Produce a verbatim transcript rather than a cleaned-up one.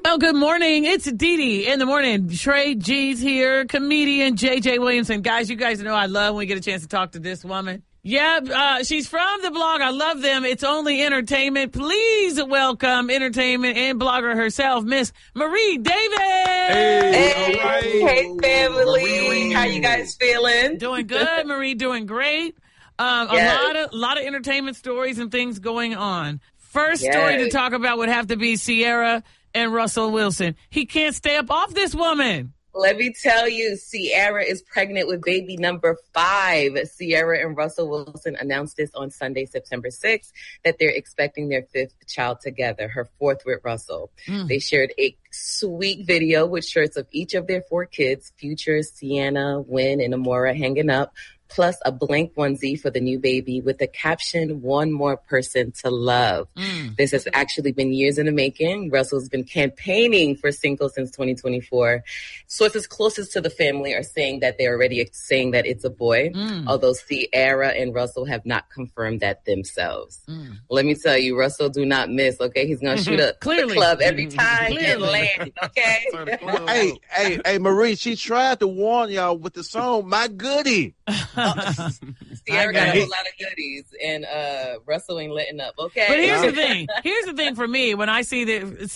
Well, good morning. It's Dee Dee in the morning. Trey G's here, comedian J J Williamson. Guys, you guys know I love when we get a chance to talk to this woman. Yeah, uh, she's from the blog. I love them. It's Only Entertainment. Please welcome entertainment and blogger herself, Miss Marie Davis. Hey, Hey, all right. hey family. Marie. How you guys feeling? Doing good, Marie. Doing great. Um, Yes. A lot of lot of entertainment stories and things going on. First Yes. story to talk about would have to be Ciara and Russell Wilson. He can't stay up off this woman. Let me tell you, Ciara is pregnant with baby number five. Ciara and Russell Wilson announced this on Sunday, September sixth, that they're expecting their fifth child together, her fourth with Russell. Mm. They shared a sweet video with shirts of each of their four kids, Future, Sienna, Wynn, and Amora, hanging up, plus a blank onesie for the new baby with the caption, "One more person to love." Mm. This has actually been years in the making. Russell's been campaigning for singles since twenty twenty-four. Sources closest to the family are saying that they're already saying that it's a boy, Mm. although Ciara and Russell have not confirmed that themselves. Mm. Let me tell you, Russell do not miss, okay? He's going to shoot up the Clearly. club every time it Clearly. lands, okay? Hey, hey, hey, Marie, she tried to warn y'all with the song, My Goodie. Ciara I got got a it. whole lot of goodies, and uh, Russell ain't letting up, okay? But here's the thing. Here's the thing for me when I see that